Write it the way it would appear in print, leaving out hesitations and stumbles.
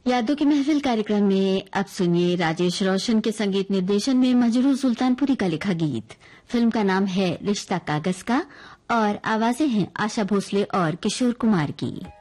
यादों की महफिल कार्यक्रम में अब सुनिए राजेश रोशन के संगीत निर्देशन में मजरूर सुल्तानपुरी का लिखा गीत। फिल्म का नाम है रिश्ता कागज का और आवाजें हैं आशा भोसले और किशोर कुमार की।